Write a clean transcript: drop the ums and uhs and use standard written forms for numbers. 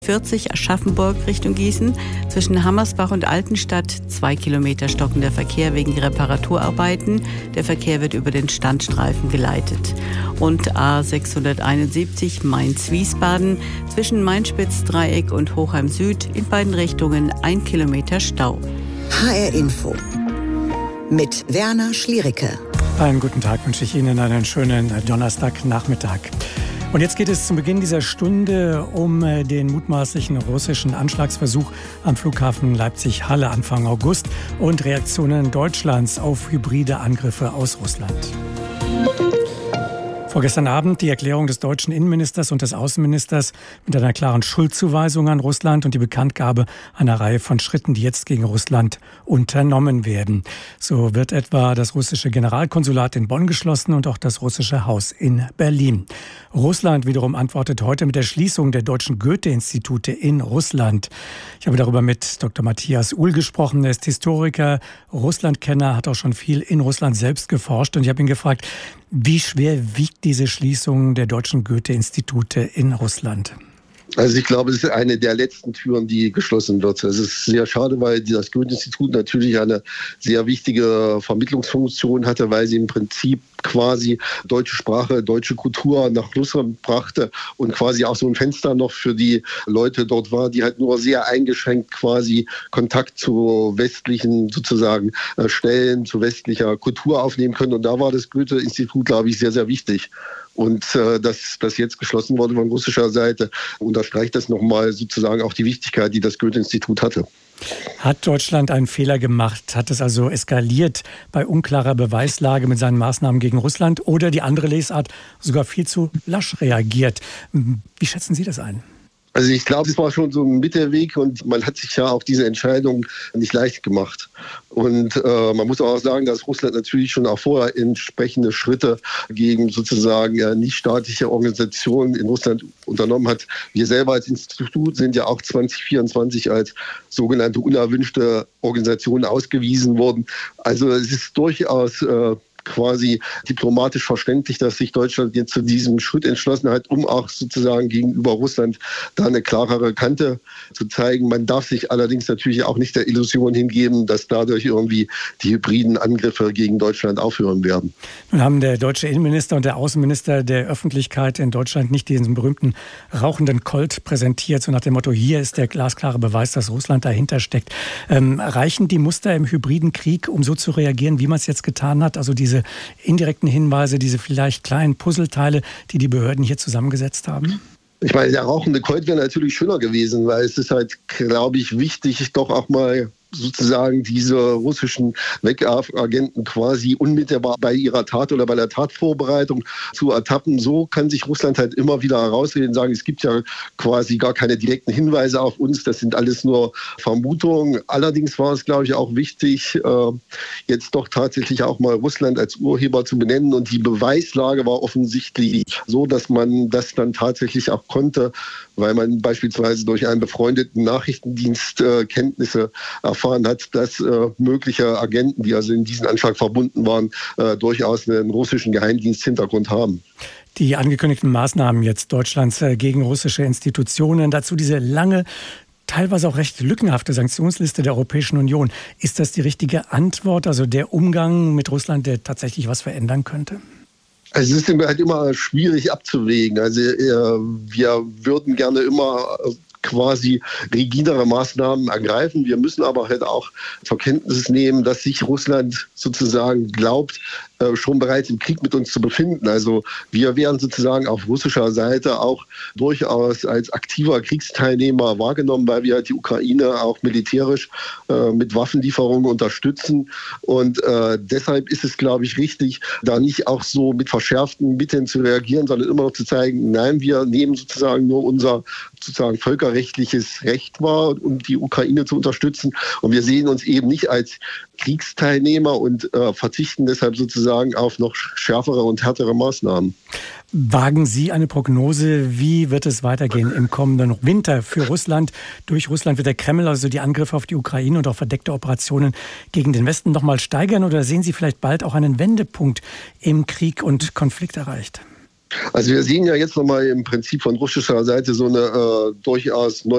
40 Aschaffenburg Richtung Gießen. Zwischen Hammersbach und Altenstadt 2 Kilometer stockender Verkehr wegen Reparaturarbeiten. Der Verkehr wird über den Standstreifen geleitet. Und A671 Mainz-Wiesbaden zwischen Mainspitz-Dreieck und Hochheim Süd in beiden Richtungen 1 Kilometer Stau. HR Info mit Werner Schliericke. Einen guten Tag wünsche ich Ihnen, einen schönen Donnerstagnachmittag. Und jetzt geht es zum Beginn dieser Stunde um den mutmaßlichen russischen Anschlagsversuch am Flughafen Leipzig-Halle Anfang August und Reaktionen Deutschlands auf hybride Angriffe aus Russland. Vorgestern Abend die Erklärung des deutschen Innenministers und des Außenministers mit einer klaren Schuldzuweisung an Russland und die Bekanntgabe einer Reihe von Schritten, die jetzt gegen Russland unternommen werden. So wird etwa das russische Generalkonsulat in Bonn geschlossen und auch das russische Haus in Berlin. Russland wiederum antwortet heute mit der Schließung der deutschen Goethe-Institute in Russland. Ich habe darüber mit Dr. Matthias Uhl gesprochen. Er ist Historiker, Russlandkenner, hat auch schon viel in Russland selbst geforscht. Und ich habe ihn gefragt, wie schwer wiegt diese Schließung der deutschen Goethe-Institute in Russland? Also ich glaube, es ist eine der letzten Türen, die geschlossen wird. Es ist sehr schade, weil das Goethe-Institut natürlich eine sehr wichtige Vermittlungsfunktion hatte, weil sie im Prinzip quasi deutsche Sprache, deutsche Kultur nach Russland brachte und quasi auch so ein Fenster noch für die Leute dort war, die halt nur sehr eingeschränkt quasi Kontakt zu westlichen sozusagen Stellen, zu westlicher Kultur aufnehmen können. Und da war das Goethe-Institut, glaube ich, sehr, sehr wichtig. Und dass das jetzt geschlossen wurde von russischer Seite, unterstreicht das nochmal sozusagen auch die Wichtigkeit, die das Goethe-Institut hatte. Hat Deutschland einen Fehler gemacht? Hat es also eskaliert bei unklarer Beweislage mit seinen Maßnahmen gegen Russland oder die andere Lesart sogar viel zu lasch reagiert? Wie schätzen Sie das ein? Also ich glaube, es war schon so ein Mittelweg und man hat sich ja auch diese Entscheidung nicht leicht gemacht. Und man muss auch sagen, dass Russland natürlich schon auch vorher entsprechende Schritte gegen sozusagen nichtstaatliche Organisationen in Russland unternommen hat. Wir selber als Institut sind ja auch 2024 als sogenannte unerwünschte Organisation ausgewiesen worden. Also es ist durchaus quasi diplomatisch verständlich, dass sich Deutschland jetzt zu diesem Schritt entschlossen hat, um auch sozusagen gegenüber Russland da eine klarere Kante zu zeigen. Man darf sich allerdings natürlich auch nicht der Illusion hingeben, dass dadurch irgendwie die hybriden Angriffe gegen Deutschland aufhören werden. Nun haben der deutsche Innenminister und der Außenminister der Öffentlichkeit in Deutschland nicht diesen berühmten rauchenden Colt präsentiert, so nach dem Motto, hier ist der glasklare Beweis, dass Russland dahinter steckt. Reichen die Muster im hybriden Krieg, um so zu reagieren, wie man es jetzt getan hat? Also diese indirekten Hinweise, diese vielleicht kleinen Puzzleteile, die die Behörden hier zusammengesetzt haben? Ich meine, der rauchende Colt wäre natürlich schöner gewesen, weil es ist halt, glaube ich, wichtig, doch auch mal sozusagen diese russischen Wegagenten quasi unmittelbar bei ihrer Tat oder bei der Tatvorbereitung zu ertappen. So kann sich Russland halt immer wieder herausreden, sagen, es gibt ja quasi gar keine direkten Hinweise auf uns, das sind alles nur Vermutungen. Allerdings war es, glaube ich, auch wichtig, jetzt doch tatsächlich auch mal Russland als Urheber zu benennen und die Beweislage war offensichtlich so, dass man das dann tatsächlich auch konnte, weil man beispielsweise durch einen befreundeten Nachrichtendienst Kenntnisse erfahren hat, dass mögliche Agenten, die also in diesen Anschlag verbunden waren, durchaus einen russischen Geheimdiensthintergrund haben. Die angekündigten Maßnahmen jetzt Deutschlands gegen russische Institutionen, dazu diese lange, teilweise auch recht lückenhafte Sanktionsliste der Europäischen Union. Ist das die richtige Antwort, also der Umgang mit Russland, der tatsächlich was verändern könnte? Also es ist halt immer schwierig abzuwägen. Also wir würden gerne immer quasi rigidere Maßnahmen ergreifen. Wir müssen aber halt auch zur Kenntnis nehmen, dass sich Russland sozusagen glaubt, schon bereits im Krieg mit uns zu befinden. Also wir werden sozusagen auf russischer Seite auch durchaus als aktiver Kriegsteilnehmer wahrgenommen, weil wir die Ukraine auch militärisch mit Waffenlieferungen unterstützen. Und deshalb ist es, glaube ich, richtig, da nicht auch so mit verschärften Mitteln zu reagieren, sondern immer noch zu zeigen, nein, wir nehmen sozusagen nur unser sozusagen völkerrechtliches Recht wahr, um die Ukraine zu unterstützen. Und wir sehen uns eben nicht als Kriegsteilnehmer und verzichten deshalb sozusagen auf noch schärfere und härtere Maßnahmen. Wagen Sie eine Prognose, wie wird es weitergehen im kommenden Winter für Russland? Durch Russland wird der Kreml also die Angriffe auf die Ukraine und auch verdeckte Operationen gegen den Westen noch mal steigern oder sehen Sie vielleicht bald auch einen Wendepunkt im Krieg und Konflikt erreicht? Also wir sehen ja jetzt nochmal im Prinzip von russischer Seite so eine durchaus neue